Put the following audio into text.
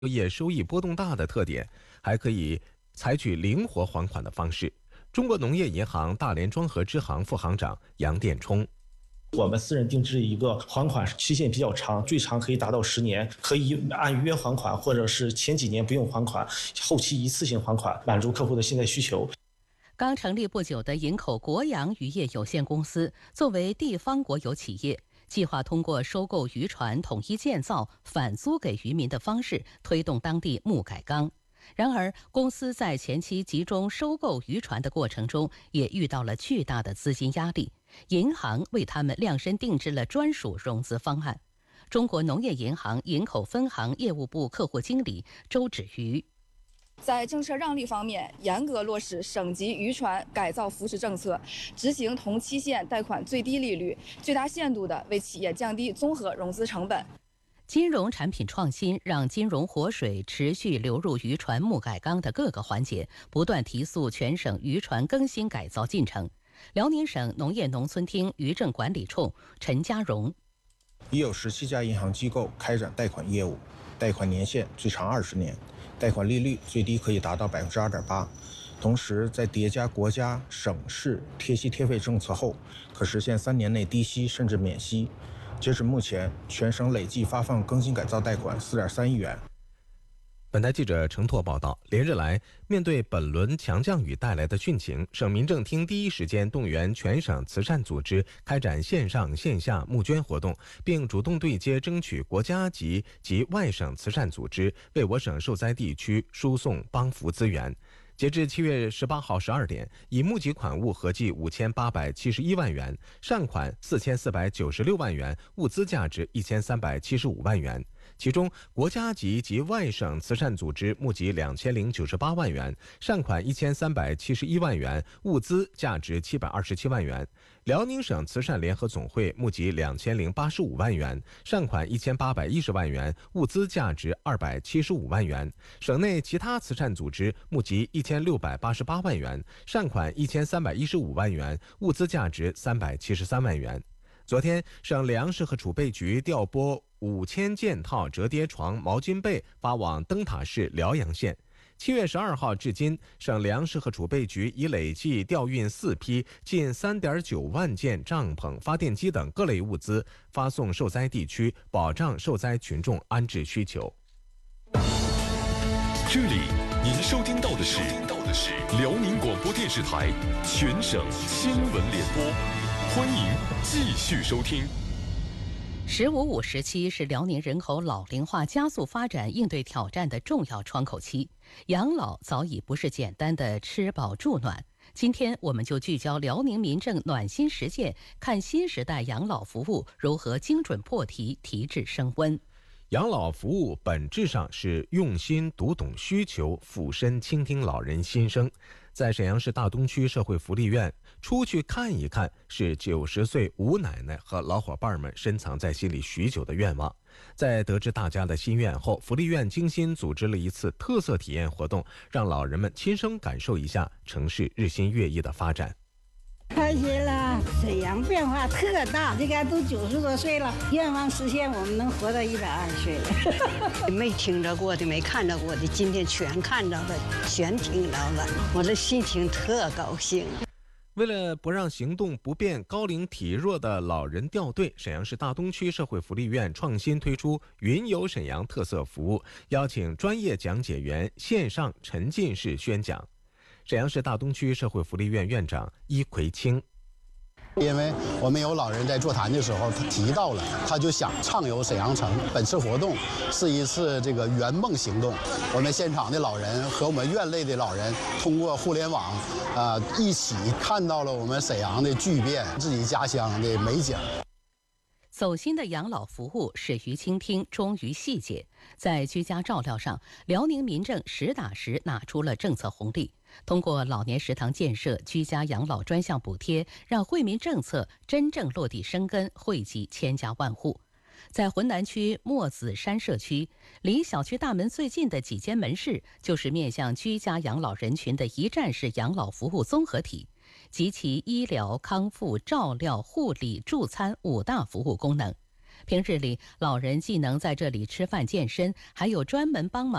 业收益波动大的特点，还可以采取灵活还款的方式。中国农业银行大连庄河支行副行长杨殿冲。 我们私人定制一个还款期限比较长，最长可以达到10年，可以按约还款，或者是前几年不用还款，后期一次性还款，满足客户的信贷需求。 刚成立不久的营口国阳渔业有限公司，作为地方国有企业，计划通过收购渔船统一建造、返租给渔民的方式，推动当地木改缸。然而，公司在前期集中收购渔船的过程中，也遇到了巨大的资金压力。银行为他们量身定制了专属融资方案。中国农业银行营口分行业务部客户经理周芷瑜。 在政策让利方面，严格落实省级渔船改造扶持政策，执行同期限贷款最低利率，最大限度地为企业降低综合融资成本。 金融产品创新让金融活水持续流入渔船木改缸的各个环节，不断提速全省渔船更新改造进程。辽宁省农业农村厅渔政管理处陈家荣。 已有17家银行机构开展贷款业务，贷款年限最长20年，贷款利率最低可以达到2.8%。同时，在叠加国家、省市贴息贴费政策后，可实现3年内低息甚至免息。截止目前，全省累计发放更新改造贷款4.3亿元。 本台记者程拓报道，连日来，面对本轮强降雨带来的汛情，省民政厅第一时间动员全省慈善组织开展线上线下募捐活动，并主动对接争取国家级及外省慈善组织为我省受灾地区输送帮扶资源。截至7月18号12点，已募集款物合计5871万元，善款4496万元，物资价值1375万元。其中，国家级及外省慈善组织募集2098万元，善款1371万元，物资价值727万元；辽宁省慈善联合总会募集2085万元，善款1810万元，物资价值275万元；省内其他慈善组织募集1688万元，善款1315万元，物资价值373万元。昨天，省粮食和储备局调拨5000件套折叠床、毛巾被发往灯塔市辽阳县。7月12号至今，省粮食和储备局已累计调运4批近3.9万件帐篷、发电机等各类物资，发送受灾地区，保障受灾群众安置需求。 这里您收听到的是辽宁广播电视台全省新闻联播，欢迎继续收听。 “15+5”时期是辽宁人口老龄化加速发展应对挑战的重要窗口期，养老早已不是简单的吃饱住暖。今天我们就聚焦辽宁民政暖心实践，看新时代养老服务如何精准破题，提质升温。 养老服务本质上是用心读懂需求，俯身倾听老人心声。在沈阳市大东区社会福利院，出去看一看是90岁吴奶奶和老伙伴们深藏在心里许久的愿望。在得知大家的心愿后，福利院精心组织了一次特色体验活动，让老人们亲身感受一下城市日新月异的发展。 开心了，沈阳变化特大，这个都90多岁了，愿望实现，我们能活到120岁了。 没听着过的，没看着过的，今天全看着了，全听着了，我这心情特高兴。 为了不让行动不便、高龄体弱的老人掉队，沈阳市大东区社会福利院创新推出云游沈阳特色服务，邀请专业讲解员线上沉浸式宣讲。沈阳市大东区社会福利院院长伊奎清， 因为我们有老人在座谈的时候，他提到了，他就想畅游沈阳城。本次活动是一次这个圆梦行动，我们现场的老人和我们院内的老人通过互联网，一起看到了我们沈阳的巨变，自己家乡的美景。 走心的养老服务始于倾听，忠于细节。在居家照料上，辽宁民政实打实拿出了政策红利。通过老年食堂建设、居家养老专项补贴，让惠民政策真正落地生根，惠及千家万户。在浑南区墨子山社区，离小区大门最近的几间门市，就是面向居家养老人群的一站式养老服务综合体，集其医疗、康复、照料、护理、助餐5大服务功能。 平日里，老人既能在这里吃饭健身，还有专门帮忙